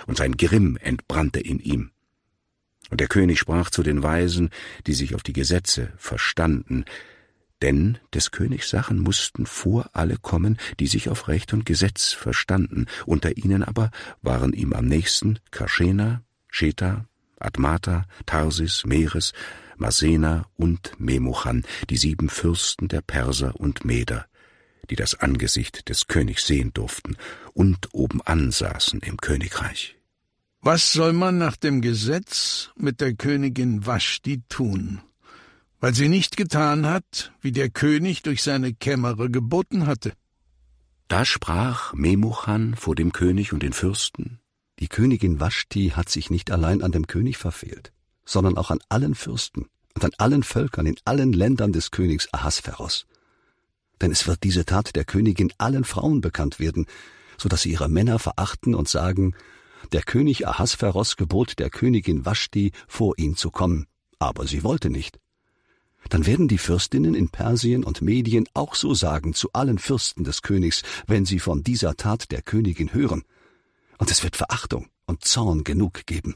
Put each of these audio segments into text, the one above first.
und sein Grimm entbrannte in ihm. Und der König sprach zu den Weisen, die sich auf die Gesetze verstanden, denn des Königs Sachen mussten vor alle kommen, die sich auf Recht und Gesetz verstanden. Unter ihnen aber waren ihm am nächsten Karschena, Scheta, Admata, Tarsis, Meres, Marsena und Memuchan, die 7 Fürsten der Perser und Meder, die das Angesicht des Königs sehen durften und obenan saßen im Königreich. Was soll man nach dem Gesetz mit der Königin Waschti tun, weil sie nicht getan hat, wie der König durch seine Kämmerer geboten hatte? Da sprach Memuchan vor dem König und den Fürsten: Die Königin Waschti hat sich nicht allein an dem König verfehlt, sondern auch an allen Fürsten und an allen Völkern in allen Ländern des Königs Ahasveros. Denn es wird diese Tat der Königin allen Frauen bekannt werden, so dass sie ihre Männer verachten und sagen: Der König Ahasveros gebot der Königin Waschti, vor ihn zu kommen, aber sie wollte nicht. Dann werden die Fürstinnen in Persien und Medien auch so sagen zu allen Fürsten des Königs, wenn sie von dieser Tat der Königin hören. Und es wird Verachtung und Zorn genug geben.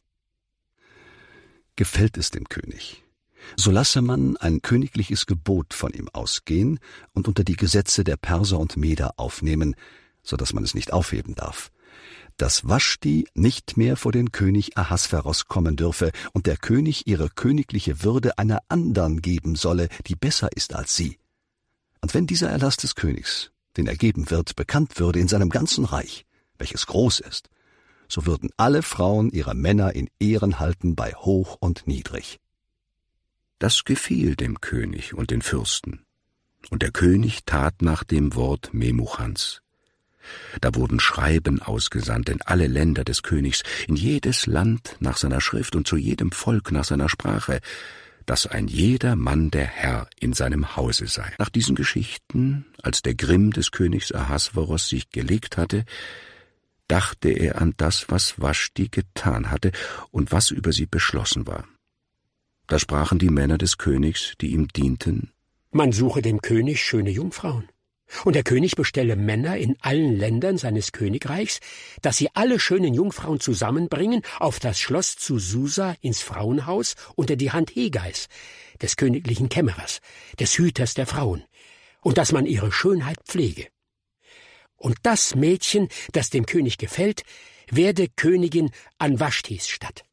Gefällt es dem König, so lasse man ein königliches Gebot von ihm ausgehen und unter die Gesetze der Perser und Meder aufnehmen, so dass man es nicht aufheben darf, dass Waschti nicht mehr vor den König Ahasveros kommen dürfe und der König ihre königliche Würde einer andern geben solle, die besser ist als sie. Und wenn dieser Erlass des Königs, den er geben wird, bekannt würde in seinem ganzen Reich, welches groß ist, so würden alle Frauen ihre Männer in Ehren halten bei hoch und niedrig. Das gefiel dem König und den Fürsten, und der König tat nach dem Wort Memuchans. Da wurden Schreiben ausgesandt in alle Länder des Königs, in jedes Land nach seiner Schrift und zu jedem Volk nach seiner Sprache, dass ein jeder Mann der Herr in seinem Hause sei. Nach diesen Geschichten, als der Grimm des Königs Ahasveros sich gelegt hatte, dachte er an das, was Waschti getan hatte und was über sie beschlossen war. Da sprachen die Männer des Königs, die ihm dienten: Man suche dem König schöne Jungfrauen. Und der König bestelle Männer in allen Ländern seines Königreichs, dass sie alle schönen Jungfrauen zusammenbringen auf das Schloss zu Susa ins Frauenhaus unter die Hand Hegais, des königlichen Kämmerers, des Hüters der Frauen, und dass man ihre Schönheit pflege. Und das Mädchen, das dem König gefällt, werde Königin an Waschtis Statt.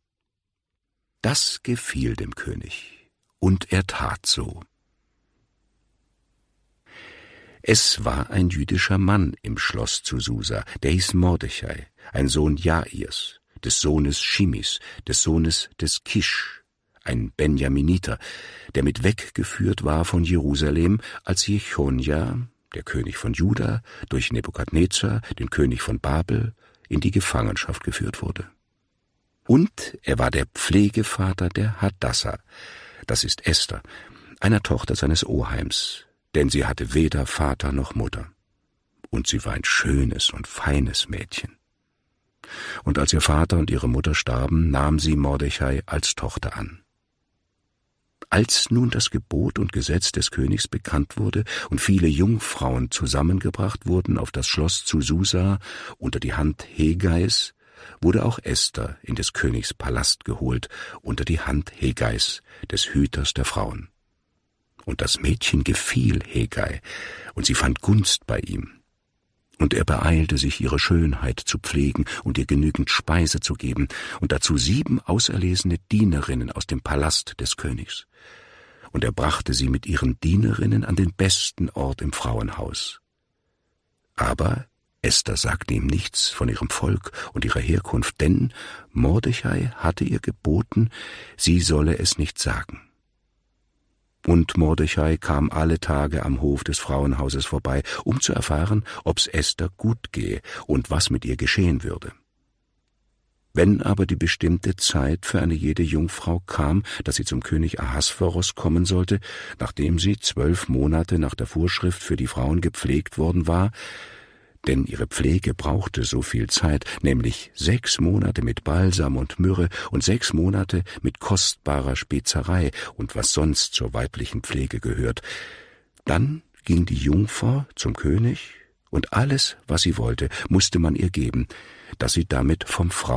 Das gefiel dem König, und er tat so. Es war ein jüdischer Mann im Schloss zu Susa, der hieß Mordechai, ein Sohn Jairs, des Sohnes Schimis, des Sohnes des Kisch, ein Benjaminiter, der mit weggeführt war von Jerusalem, als Jechonja, der König von Juda, durch Nebukadnezar, den König von Babel, in die Gefangenschaft geführt wurde. Und er war der Pflegevater der Hadassa, das ist Esther, einer Tochter seines Oheims, denn sie hatte weder Vater noch Mutter. Und sie war ein schönes und feines Mädchen. Und als ihr Vater und ihre Mutter starben, nahm sie Mordechai als Tochter an. Als nun das Gebot und Gesetz des Königs bekannt wurde und viele Jungfrauen zusammengebracht wurden auf das Schloss zu Susa unter die Hand Hegais, wurde auch Esther in des Königs Palast geholt unter die Hand Hegais, des Hüters der Frauen. Und das Mädchen gefiel Hegai, und sie fand Gunst bei ihm. Und er beeilte sich, ihre Schönheit zu pflegen und ihr genügend Speise zu geben, und dazu 7 auserlesene Dienerinnen aus dem Palast des Königs. Und er brachte sie mit ihren Dienerinnen an den besten Ort im Frauenhaus. Aber Esther sagte ihm nichts von ihrem Volk und ihrer Herkunft, denn Mordechai hatte ihr geboten, sie solle es nicht sagen. Und Mordechai kam alle Tage am Hof des Frauenhauses vorbei, um zu erfahren, ob's Esther gut gehe und was mit ihr geschehen würde. Wenn aber die bestimmte Zeit für eine jede Jungfrau kam, dass sie zum König Ahasveros kommen sollte, nachdem sie 12 Monate nach der Vorschrift für die Frauen gepflegt worden war, denn ihre Pflege brauchte so viel Zeit, nämlich 6 Monate mit Balsam und Myrrhe und 6 Monate mit kostbarer Spezerei und was sonst zur weiblichen Pflege gehört. Dann ging die Jungfrau zum König, und alles, was sie wollte, musste man ihr geben, dass sie damit vom